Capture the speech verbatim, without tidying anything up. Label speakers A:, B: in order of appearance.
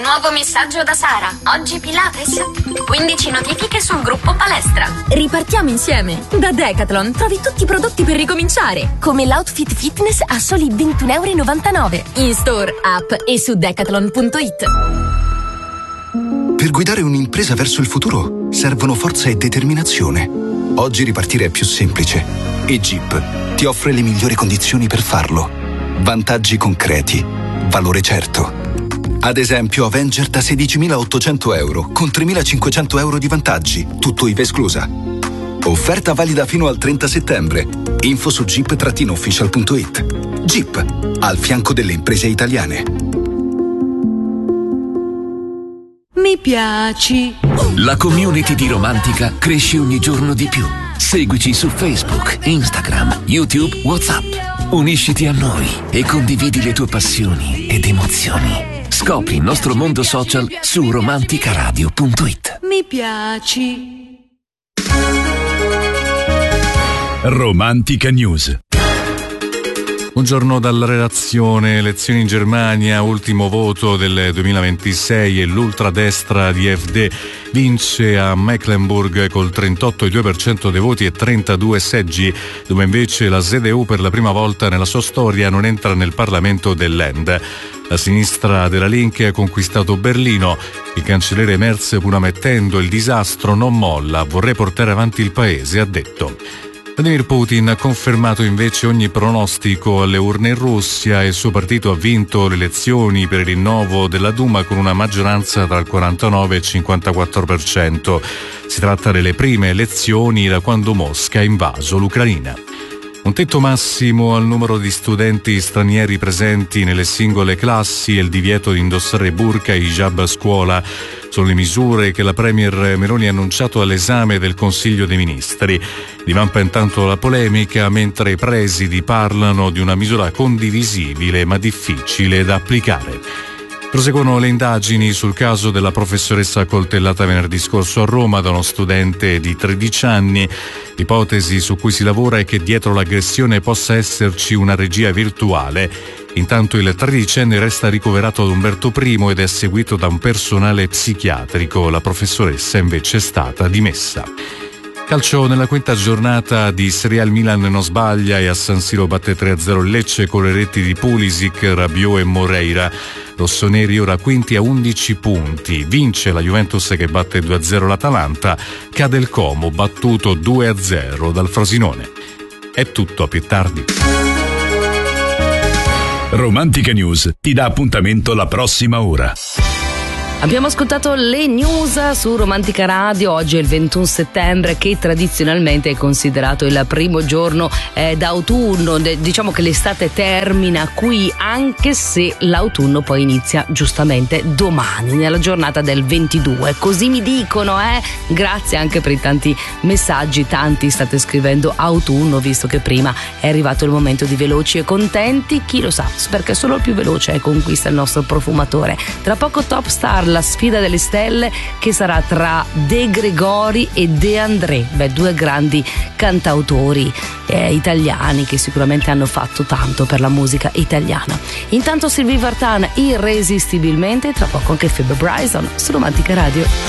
A: Nuovo messaggio da Sara. Oggi Pilates. quindici notifiche sul gruppo palestra.
B: Ripartiamo insieme. Da Decathlon trovi tutti i prodotti per ricominciare, come l'outfit fitness a soli ventuno e novantanove euro. In store, app e su decathlon punto it.
C: Per guidare un'impresa verso il futuro servono forza e determinazione. Oggi ripartire è più semplice e Jeep ti offre le migliori condizioni per farlo. Vantaggi concreti, valore certo. Ad esempio Avenger da sedicimilaottocento euro con tremilacinquecento euro di vantaggi, tutto I V A esclusa. Offerta valida fino al trenta settembre. Info su jeep official punto it. Jeep, al fianco delle imprese italiane.
D: Mi piaci.
E: La community di Romantica cresce ogni giorno di più. Seguici su Facebook, Instagram, YouTube, WhatsApp. Unisciti a noi e condividi le tue passioni ed emozioni. Scopri il nostro mondo social su romanticaradio punto it.
D: Mi piaci.
F: Romantica News. Buongiorno dalla redazione. Elezioni in Germania, ultimo voto del duemilaventisei e l'ultradestra di A F D vince a Mecklenburg col trentotto virgola due per cento dei voti e trentadue seggi, dove invece la S D U per la prima volta nella sua storia non entra nel Parlamento del Land. La sinistra della Linke ha conquistato Berlino. Il cancelliere Merz, pur ammettendo il disastro, non molla, vorrei portare avanti il paese, ha detto. Vladimir Putin ha confermato invece ogni pronostico alle urne in Russia e il suo partito ha vinto le elezioni per il rinnovo della Duma con una maggioranza tra il quarantanove e il cinquantaquattro per cento. Si tratta delle prime elezioni da quando Mosca ha invaso l'Ucraina. Un tetto massimo al numero di studenti stranieri presenti nelle singole classi e il divieto di indossare burqa e hijab a scuola sono le misure che la premier Meloni ha annunciato all'esame del Consiglio dei Ministri. Divampa intanto la polemica mentre i presidi parlano di una misura condivisibile ma difficile da applicare. Proseguono le indagini sul caso della professoressa accoltellata venerdì scorso a Roma da uno studente di tredici anni. L'ipotesi su cui si lavora è che dietro l'aggressione possa esserci una regia virtuale. Intanto il tredicenne resta ricoverato ad Umberto I ed è seguito da un personale psichiatrico. La professoressa invece è stata dimessa. Calcio, nella quinta giornata di Serie A il Milan non sbaglia e a San Siro batte tre a zero il Lecce con le reti di Pulisic, Rabiot e Moreira. Rossoneri ora quinti a undici punti. Vince la Juventus che batte due a zero l'Atalanta. Cade il Como battuto due a zero dal Frosinone. È tutto, a più tardi. Romantica News ti dà appuntamento la prossima ora.
D: Abbiamo ascoltato le news su Romantica Radio. Oggi è il ventuno settembre, che tradizionalmente è considerato il primo giorno eh, d'autunno. De- diciamo che l'estate termina qui, anche se l'autunno poi inizia giustamente domani, nella giornata del ventidue. Così mi dicono, eh? Grazie anche per i tanti messaggi. Tanti state scrivendo autunno, visto che prima è arrivato il momento di veloci e contenti. Chi lo sa, perché solo il più veloce conquista il nostro profumatore. Tra poco Top Star, la sfida delle stelle, che sarà tra De Gregori e De André, beh, due grandi cantautori eh, italiani che sicuramente hanno fatto tanto per la musica italiana. Intanto Sylvie Vartan, irresistibilmente, tra poco anche Phoebe Bryson su Romantica Radio.